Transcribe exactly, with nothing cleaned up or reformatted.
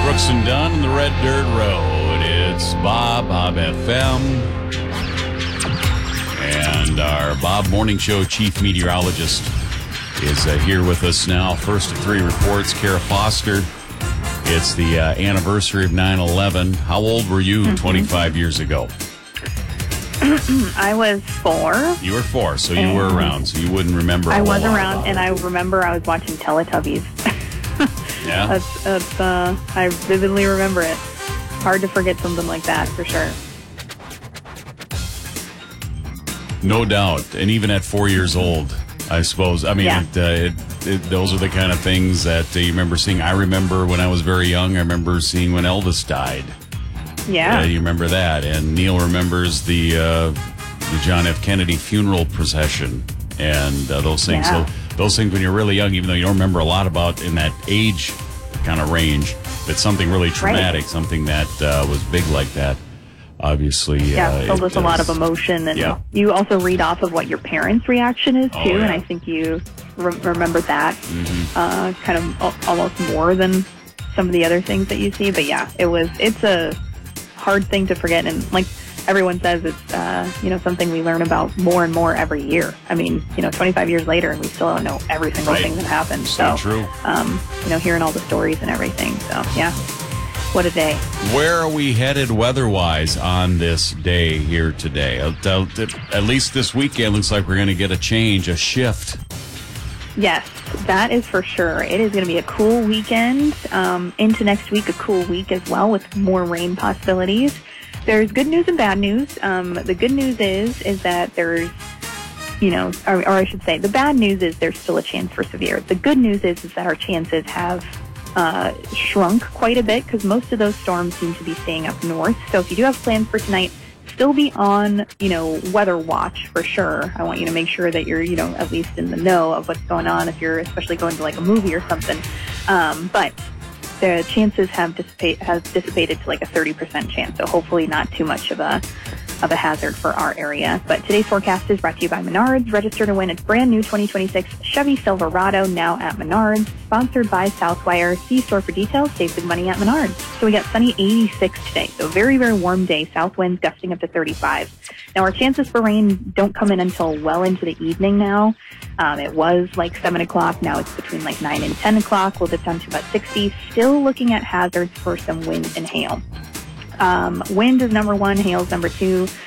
Brooks and Dunn on the Red Dirt Road. It's Bob, Bob F M. And our Bob Morning Show chief meteorologist is uh, here with us now. First of three reports, Kara Foster. It's the uh, anniversary of nine eleven. How old were you mm-hmm. twenty-five years ago? I was four. You were four, so you were around, so you wouldn't remember. I was around, and I remember I was watching Teletubbies. Yeah? That's, that's, uh, I vividly remember it. Hard to forget something like that, for sure. No doubt. And even at four years old, I suppose. I mean, yeah. it, uh, it, it, those are the kind of things that uh, you remember seeing. I remember when I was very young, I remember seeing when Elvis died. Yeah. Uh, you remember that. And Neil remembers the, uh, the John F. Kennedy funeral procession and uh, those things. Yeah. So those things when you're really young, even though you don't remember a lot about in that age kind of range, it's something really traumatic, right. something that uh, was big like that. Obviously, yeah, uh, filled with a lot of emotion, and yeah. you also read off of what your parents' reaction is too, oh, yeah. and I think you re- remember that mm-hmm. uh, kind of al- almost more than some of the other things that you see. But yeah, it was it's a hard thing to forget, and like everyone says, it's uh, you know something we learn about more and more every year. I mean, you know, twenty-five years later, and we still don't know every single right. thing that happened. So, so true. Um, you know, hearing all the stories and everything. So yeah. What a day. Where are we headed weather-wise on this day here today? At least this weekend looks like we're going to get a change, a shift. Yes, that is for sure. It is going to be a cool weekend. Um, into next week, a cool week as well with more rain possibilities. There's good news and bad news. Um, the good news is is that there's, you know, or, or I should say, the bad news is there's still a chance for severe. The good news is is that our chances have Uh, shrunk quite a bit because most of those storms seem to be staying up north. So if you do have plans for tonight, still be on, you know, weather watch for sure. I want you to make sure that you're, you know, at least in the know of what's going on if you're especially going to like a movie or something. Um, but the chances have dissipate has dissipated to like a thirty percent chance. So hopefully not too much of a of a hazard for our area. But today's forecast is brought to you by Menards. Register to win a brand new twenty twenty-six Chevy Silverado now at Menards. Sponsored by Southwire. See store for details. Save big money at Menards. So we got sunny eighty-six today. So very, very warm day. South winds gusting up to thirty-five. Now our chances for rain don't come in until well into the evening now. Um, it was like seven o'clock. Now it's between like nine and ten o'clock. We'll dip down to about sixty. Still looking at hazards for some wind and hail. Um, wind is number one, hail is number two.